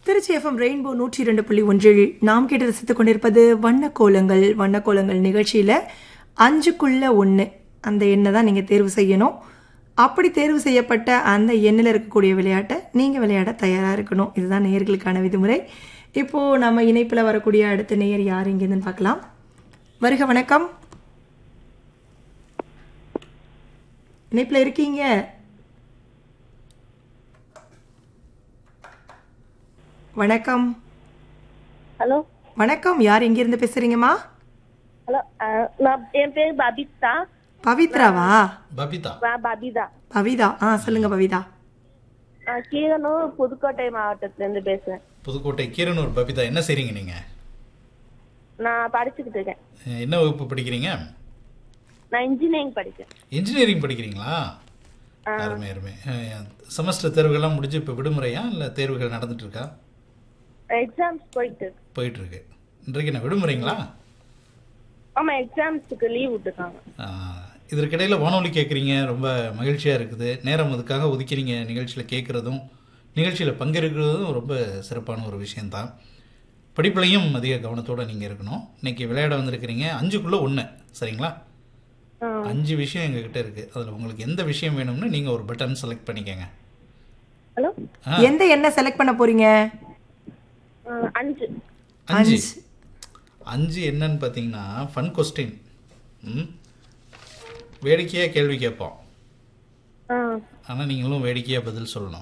Trichy FM rainbow 102.1 நாம் கேட்டு ரசித்துக் கொண்டிருப்பது வண்ணக்கோலங்கள். வண்ணக்கோலங்கள் நிகழ்ச்சியில் 5க்குள்ள 1 அந்த எண்ணை தான் நீங்கள் தேர்வு செய்யணும். அப்படி தேர்வு செய்யப்பட்ட அந்த எண்ணில் இருக்கக்கூடிய விளையாட்டை நீங்கள் விளையாட தயாராக இருக்கணும். இதுதான் நேயர்களுக்கான விதிமுறை. இப்போது நம்ம இணைப்பில் வரக்கூடிய அடுத்த நேயர் யார் இங்கேருந்துன்னு பார்க்கலாம். வருக, வணக்கம். இணைப்பில் இருக்கீங்க. வணக்கம். ஹலோ வணக்கம். யார் எங்கிருந்து பேசுறீங்கம்மா? ஹலோ நான் என் பேர் பபிதா. பவித்ராவா? பபிதா. பபிதா. பவிதா. சொல்லுங்க பவிதா. கீரனூர் புதுக்கோட்டை மாவட்டத்துல இருந்து பேசுறேன். புதுக்கோட்டை கீரனூர். பபிதா, என்ன செய்றீங்க நீங்க? நான் படிச்சுக்கிட்டு இருக்கேன். என்ன வகுப்பு படிக்கிறீங்க? நான் இன்ஜினியரிங் படிக்கிறேன். இன்ஜினியரிங் படிக்கிறீங்களா? அருமை அருமை. செமஸ்டர் தேர்வுகள்லாம் முடிஞ்சு இப்போ விடுமுறையா இல்லை தேர்வுகள் நடந்துட்டு இருக்கா? எக்ஸாம்ஸ் போயிட்டு இருக்கு. இன்றைக்கு என்ன விடுமுறைங்களா? ஆமா, எக்ஸாம்ஸுக்கு லீவ் விட்டுருக்காங்க. இதற்கிடையில் வானொலி கேட்குறீங்க, ரொம்ப மகிழ்ச்சியாக இருக்குது. நேரம் அதுக்காக ஒதுக்கிறீங்க. நிகழ்ச்சியில் கேட்குறதும் நிகழ்ச்சியில் பங்கெடுக்கிறதும் ரொம்ப சிறப்பான ஒரு விஷயந்தான். படிப்புலையும் அதிக கவனத்தோடு நீங்கள் இருக்கணும். இன்னைக்கு விளையாட வந்திருக்கிறீங்க 5க்குள்ள 1, சரிங்களா? 5 விஷயம் எங்ககிட்ட இருக்கு. அதில் உங்களுக்கு எந்த விஷயம் வேணும்னு நீங்கள் ஒரு பட்டன் செலக்ட் பண்ணிக்கங்க. ஹலோ, எந்த எண்ணை செலக்ட் பண்ண போறீங்க? 5 என்னன்னு பார்த்தீங்கன்னா ஃபன் கொஸ்டின். வேடிக்கையாக கேள்வி கேட்போம். ஆனால் நீங்களும் வேடிக்கையாக பதில் சொல்லணும்.